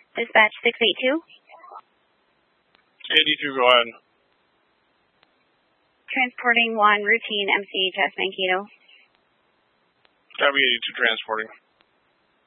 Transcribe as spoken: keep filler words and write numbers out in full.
Dispatch six eight two. eighty-two, go ahead. Transporting one routine M C H S Mankato. Copy eighty-two transporting.